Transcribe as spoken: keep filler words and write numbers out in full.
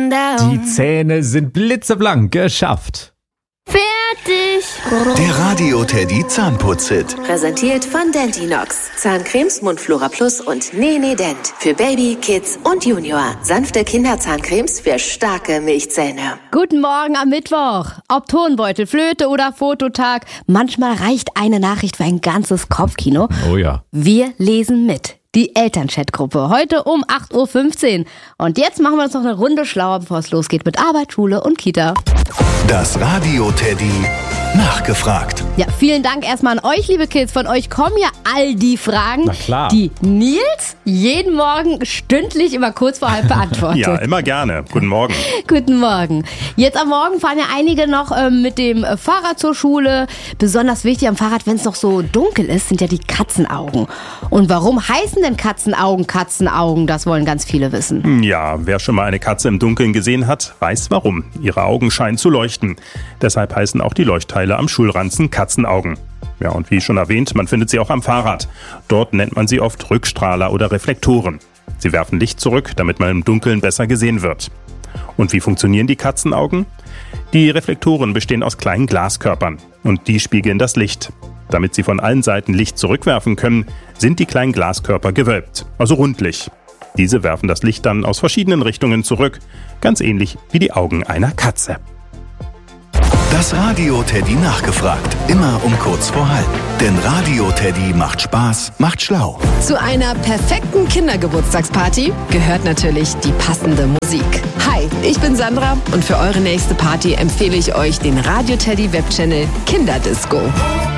calm down. Die Zähne sind blitzeblank, geschafft. Fertig. Der Radio-Teddy Zahnputz-Hit. Präsentiert von Dentinox. Zahncremes, Mundflora Plus und Nene Dent. Für Baby, Kids und Junior. Sanfte Kinderzahncremes für starke Milchzähne. Guten Morgen am Mittwoch. Ob Tonbeutel, Flöte oder Fototag, manchmal reicht eine Nachricht für ein ganzes Kopfkino. Oh ja. Wir lesen mit. Die Elternchat-Gruppe. Heute um acht Uhr fünfzehn. Und jetzt machen wir uns noch eine Runde schlauer, bevor es losgeht mit Arbeit, Schule und Kita. Das Radio-Teddy nachgefragt. Ja, vielen Dank erstmal an euch, liebe Kids. Von euch kommen ja all die Fragen, Na klar. die Nils jeden Morgen stündlich immer kurz vor halb beantwortet. Ja, immer gerne. Guten Morgen. Guten Morgen. Jetzt am Morgen fahren ja einige noch ähm, mit dem äh, Fahrrad zur Schule. Besonders wichtig am Fahrrad, wenn es noch so dunkel ist, sind ja die Katzenaugen. Und warum heißen denn Katzenaugen Katzenaugen? Das wollen ganz viele wissen. Ja, wer schon mal eine Katze im Dunkeln gesehen hat, weiß warum. Ihre Augen scheinen zu leuchten. Deshalb heißen auch die Leuchtteile am Schulranzen Katzenaugen. Ja, und wie schon erwähnt, man findet sie auch am Fahrrad. Dort nennt man sie oft Rückstrahler oder Reflektoren. Sie werfen Licht zurück, damit man im Dunkeln besser gesehen wird. Und wie funktionieren die Katzenaugen? Die Reflektoren bestehen aus kleinen Glaskörpern und die spiegeln das Licht. Damit sie von allen Seiten Licht zurückwerfen können, sind die kleinen Glaskörper gewölbt, also rundlich. Diese werfen das Licht dann aus verschiedenen Richtungen zurück, ganz ähnlich wie die Augen einer Katze. Das Radio-Teddy nachgefragt. Immer um kurz vor halb. Denn Radio-Teddy macht Spaß, macht schlau. Zu einer perfekten Kindergeburtstagsparty gehört natürlich die passende Musik. Hi, ich bin Sandra und für eure nächste Party empfehle ich euch den Radio-Teddy Webchannel Kinderdisco.